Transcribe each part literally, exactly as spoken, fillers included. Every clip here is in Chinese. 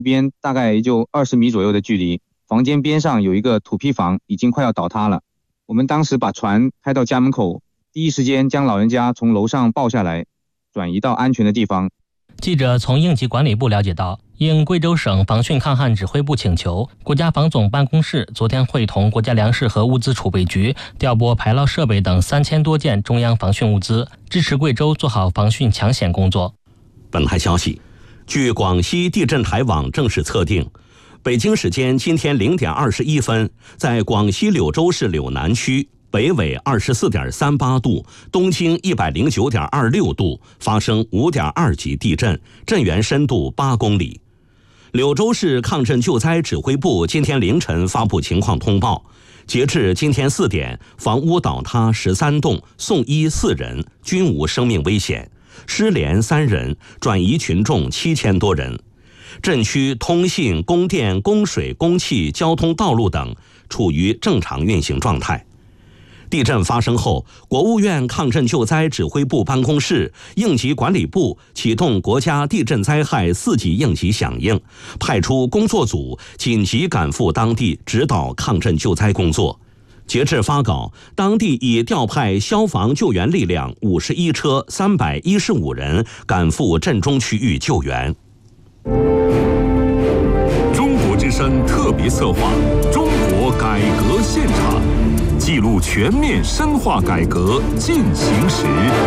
边大概也就二十米左右的距离，房间边上有一个土坯房，已经快要倒塌了。我们当时把船开到家门口，第一时间将老人家从楼上抱下来，转移到安全的地方。 记者从应急管理部了解到，应贵州省防汛抗旱指挥部请求，国家防总办公室昨天会同国家粮食和物资储备局调拨排涝设备等三千多件中央防汛物资，支持贵州做好防汛抢险工作。 本台消息，据广西地震台网正式测定，北京时间今天零点二十一分，在广西柳州市柳南区北纬二十四点三八度，东经一百零九点二六度，发生五点二级地震，震源深度八公里。柳州市抗震救灾指挥部今天凌晨发布情况通报，截至今天四点，房屋倒塌十三栋，送医四人，均无生命危险，失联三人，转移群众七千多人。震区通信、供电、供水、供气、交通道路等处于正常运行状态。地震发生后，国务院抗震救灾指挥部办公室、应急管理部启动国家地震灾害四级应急响应，派出工作组紧急赶赴当地指导抗震救灾工作。截至发稿，当地已调派消防救援力量五十一车、三百一十五人赶赴震中区域救援。 中国之声特别策划《中国改革现场》，记录全面深化改革进行时。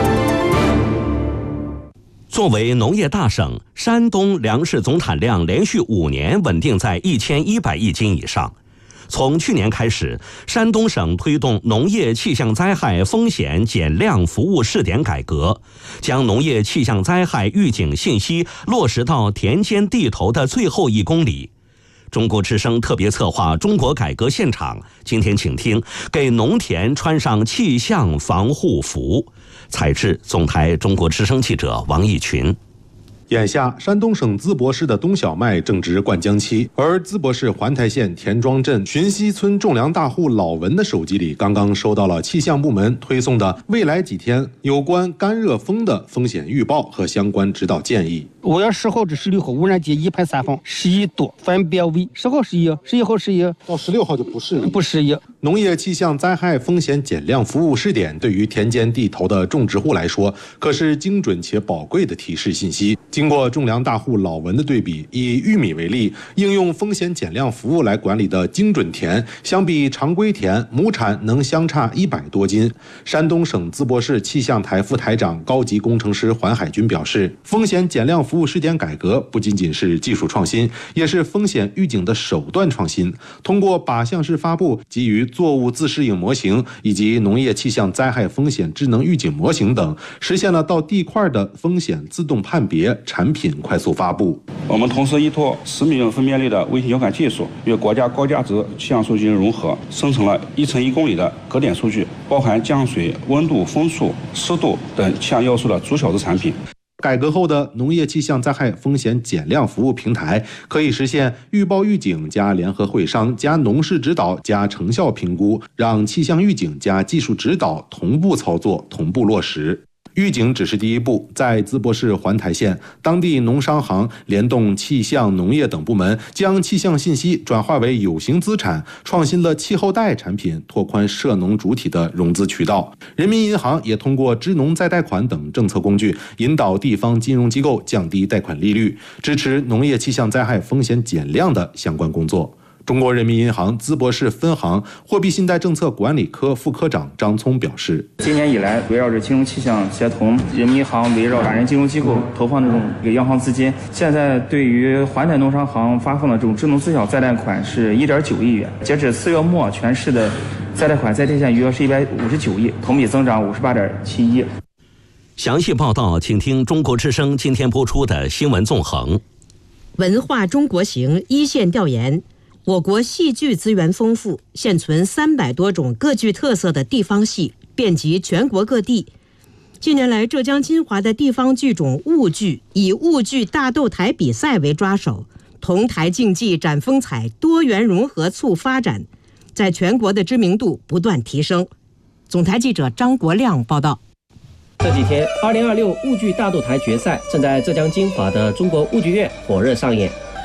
作为农业大省，山东粮食总产量连续五年稳定在一千一百亿斤以上。从去年开始，山东省推动农业气象灾害风险减量服务试点改革，将农业气象灾害预警信息落实到田间地头的最后一公里。中国之声特别策划《中国改革现场》，今天请听给农田穿上气象防护服。采制总台中国之声记者王义群。 眼下，山东省淄博市的冬小麦正值灌浆期，而淄博市环台县田庄镇寻溪村种粮大户老文的手机里刚刚收到了气象部门推送的未来几天有关干热风的风险预报和相关指导建议。 五月十号至十六号污染级一排三风，十一度，分别为十号十一，十一号十一， 到十六号就不适宜。 不适宜。 农业气象灾害风险减量服务试点对于田间地头的种植户来说，可是精准且宝贵的提示信息。经过种粮大户老文的对比，以玉米为例，应用风险减量服务来管理的精准田，相比常规田，亩产能相差一百多斤。山东省淄博市气象台副台长、高级工程师黄海军表示，风险减量服务试点改革不仅仅是技术创新，也是风险预警的手段创新。通过靶向式发布、基于作物自适应模型以及农业气象灾害风险智能预警模型等，实现了到地块的风险自动判别、产品快速发布。 我们同时依托十米分辨率的卫星遥感技术，与国家高价值气象数据融合，生成了一乘一公里的格点数据，包含降水、温度、风速、湿度等气象要素的逐小时产品。 改革后的农业气象灾害风险减量服务平台，可以实现预报预警加联合会商加农事指导加成效评估，让气象预警加技术指导同步操作、同步落实。预警只是第一步，在淄博市环台县，当地农商行联动气象、农业等部门，将气象信息转化为有形资产，创新了气候贷产品，拓宽涉农主体的融资渠道。人民银行也通过支农再贷款等政策工具，引导地方金融机构降低贷款利率，支持农业气象灾害风险减量的相关工作。中国人民银行淄博市分行货币信贷政策管理科副科长张聪表示， 今年以来，围绕着金融气象协同，人民银行围绕法人金融机构投放这种给央行资金，现在对于环台农商行发放的这种支农自小再贷款是 一点九亿元，截止四月末，全市的再贷款再贴现余额是一百五十九亿，同比增长五十八点七一。 详细报道，请听中国之声今天播出的新闻纵横。 文化中国行一线调研。我国戏剧资源丰富，现存三百多种各具特色的地方戏，遍及全国各地。近年来，浙江金华的地方剧种婺剧以婺剧大斗台比赛为抓手，同台竞技展风采，多元融合促发展，在全国的知名度不断提升。总台记者张国亮报道。 这几天，二零二六婺剧大斗台决赛正在浙江金华的中国婺剧院火热上演。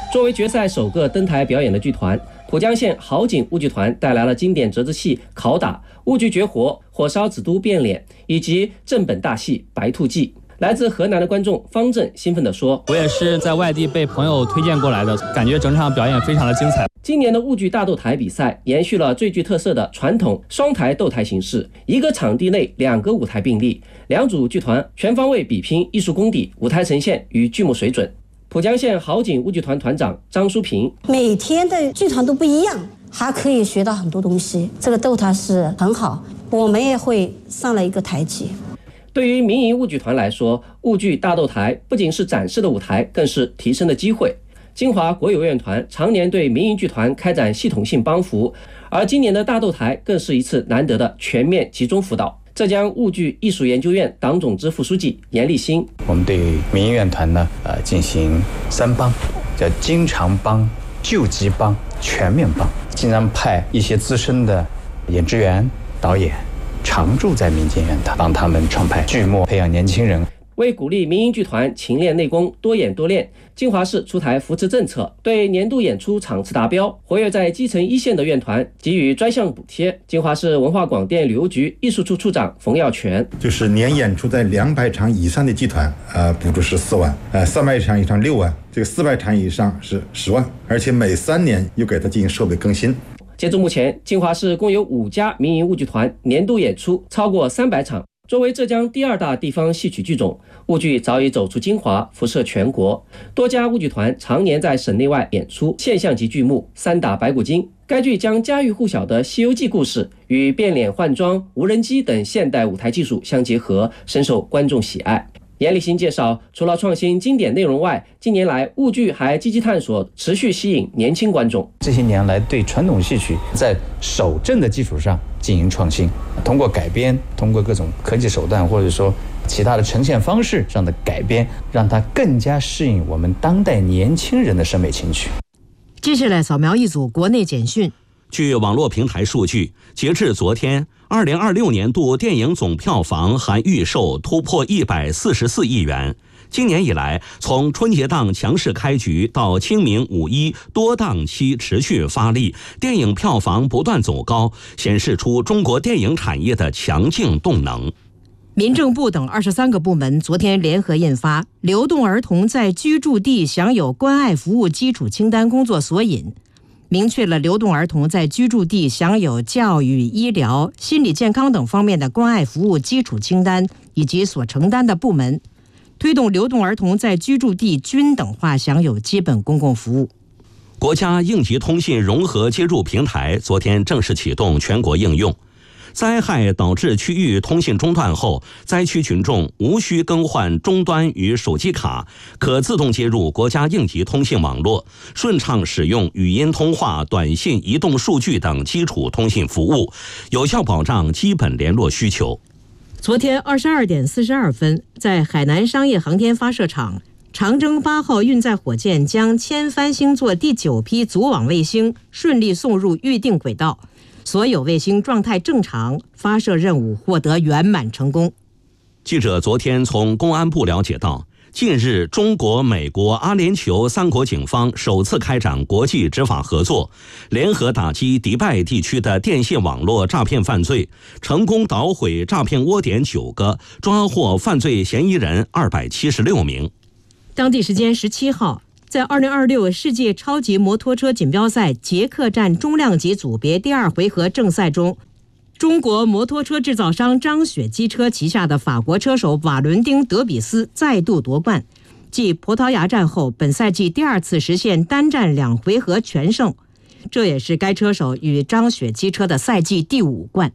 作为决赛首个登台表演的剧团，浦江县好景物剧团带来了经典折子戏《拷打》、物剧绝活《火烧紫都变脸》以及正本大戏《白兔记》。来自河南的观众方正兴奋地说：“ 我也是在外地被朋友推荐过来的，感觉整场表演非常的精彩。” 今年的物剧大斗台比赛延续了最具特色的传统双台斗台形式，一个场地内两个舞台并立，两组剧团全方位比拼艺术功底、舞台呈现与剧目水准。浦江县好景物剧团团长张淑平： 每天的剧团都不一样，还可以学到很多东西，这个斗台是很好，我们也会上了一个台阶。 对于民营物剧团来说，物剧大斗台不仅是展示的舞台，更是提升的机会。金华国有院团常年对民营剧团开展系统性帮扶，而今年的大斗台更是一次难得的全面集中辅导。浙江物剧艺术研究院党总支副书记严立新： 我们对民营院团呢，呃，进行三帮，叫经常帮、救急帮、全面帮，经常派一些资深的演职员、导演常驻在民间院团，帮他们创排剧目，培养年轻人。 为鼓励民营剧团勤练内功、多演多练，金华市出台扶持政策，对年度演出场次达标、活跃在基层一线的院团给予专项补贴。金华市文化广电旅游局艺术处处长冯耀全： 就是年演出在两百场以上的剧团，呃，补助是四万，呃，三百场以上六万，这个四百场以上是十万，而且每三年又给他进行设备更新。 截至目前，金华市共有五家民营物剧团年度演出超过三百场。作为浙江第二大地方戏曲剧种，物剧早已走出金华，辐射全国。多家物剧团常年在省内外演出现象级剧目《三打白骨精》。该剧将家喻户晓的《西游记》故事与变脸换装、无人机等现代舞台技术相结合，深受观众喜爱。严立新介绍，除了创新经典内容外，近年来物剧还积极探索，持续吸引年轻观众。 这些年来，对传统戏曲在守正的基础上进行创新，通过改编，通过各种科技手段，或者说其他的呈现方式上的改编，让它更加适应我们当代年轻人的审美情趣。 接下来扫描一组国内简讯。 据网络平台数据，截至昨天，二零二六年度电影总票房含预售突破一百四十四亿元。今年以来，从春节档强势开局到清明、五一多档期持续发力，电影票房不断走高，显示出中国电影产业的强劲动能。 民政部等二十三个部门昨天联合印发《流动儿童在居住地享有关爱服务基础清单工作索引》，明确了流动儿童在居住地享有教育、医疗、心理健康等方面的关爱服务基础清单以及所承担的部门，推动流动儿童在居住地均等化享有基本公共服务。 国家应急通信融合接入平台昨天正式启动全国应用。灾害导致区域通信中断后，灾区群众无需更换终端与手机卡，可自动接入国家应急通信网络，顺畅使用语音通话、短信、移动数据等基础通信服务，有效保障基本联络需求。 昨天二十二点四十二分，在海南商业航天发射场，长征八号运载火箭将千帆星座第九批组网卫星顺利送入预定轨道。所有卫星状态正常，发射任务获得圆满成功。 记者昨天从公安部了解到，近日中国、美国、阿联酋三国警方首次开展国际执法合作，联合打击迪拜地区的电信网络诈骗犯罪，成功捣毁诈骗窝点九个，抓获犯罪嫌疑人二百七十六名。 当地时间十七号，在二零二六世界超级摩托车锦标赛捷克站中量级组别第二回合正赛中，中国摩托车制造商张雪机车旗下的法国车手瓦伦丁·德比斯再度夺冠，继葡萄牙站后，本赛季第二次实现单站两回合全胜，这也是该车手与张雪机车的赛季第五冠。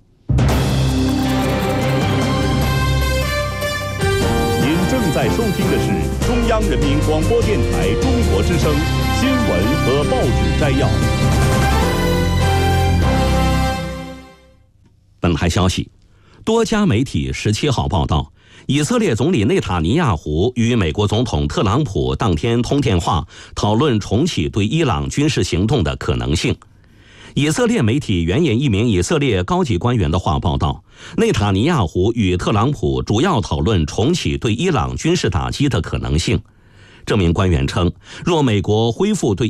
您正在收听的是中央人民广播电台中国之声新闻和报纸摘要。 本台消息，多家媒体十七号报道，以色列总理内塔尼亚胡与美国总统特朗普当天通电话，讨论重启对伊朗军事行动的可能性。以色列媒体援引一名以色列高级官员的话报道，内塔尼亚胡与特朗普主要讨论重启对伊朗军事打击的可能性。 这名官员称，若美国恢复对